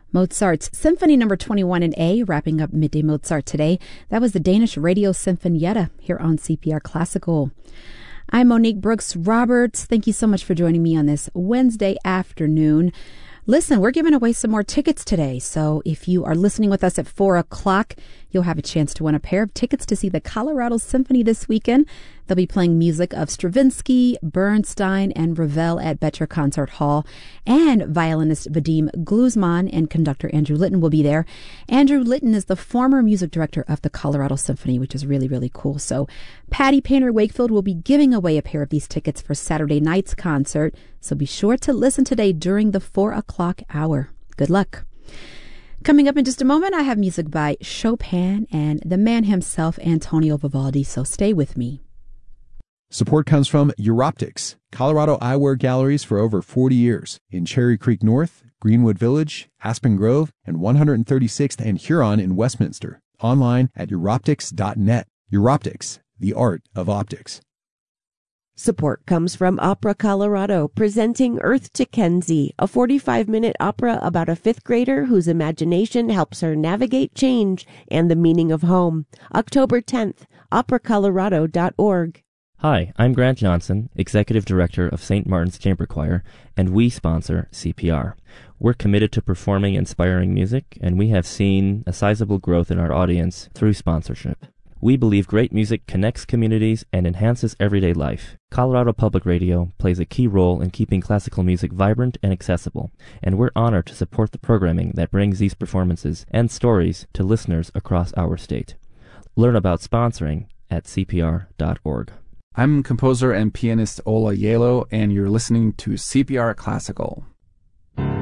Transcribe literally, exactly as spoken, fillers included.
Mozart's Symphony Number twenty-one in A, wrapping up Midday Mozart today. That was the Danish Radio Sinfonietta here on C P R Classical. I'm Monique Brooks Roberts. Thank you so much for joining me on this Wednesday afternoon. Listen, we're giving away some more tickets today. So if you are listening with us at four o'clock, you'll have a chance to win a pair of tickets to see the Colorado Symphony this weekend. They'll be playing music of Stravinsky, Bernstein, and Ravel at Becher Concert Hall. And violinist Vadim Gluzman and conductor Andrew Litton will be there. Andrew Litton is the former music director of the Colorado Symphony, which is really, really cool. So Patty Painter Wakefield will be giving away a pair of these tickets for Saturday night's concert. So be sure to listen today during the four o'clock hour. Good luck. Coming up in just a moment, I have music by Chopin and the man himself, Antonio Vivaldi. So stay with me. Support comes from Europtics, Colorado eyewear galleries for over forty years in Cherry Creek North, Greenwood Village, Aspen Grove, and one hundred thirty-sixth and Huron in Westminster. Online at Europtics dot net. Europtics, the art of optics. Support comes from Opera Colorado, presenting Earth to Kenzie, a forty-five minute opera about a fifth grader whose imagination helps her navigate change and the meaning of home. October tenth, opera colorado dot org. Hi, I'm Grant Johnson, Executive Director of Saint Martin's Chamber Choir, and we sponsor C P R. We're committed to performing inspiring music, and we have seen a sizable growth in our audience through sponsorship. We believe great music connects communities and enhances everyday life. Colorado Public Radio plays a key role in keeping classical music vibrant and accessible, and we're honored to support the programming that brings these performances and stories to listeners across our state. Learn about sponsoring at C P R dot org. I'm composer and pianist Ola Yelo, and you're listening to C P R Classical.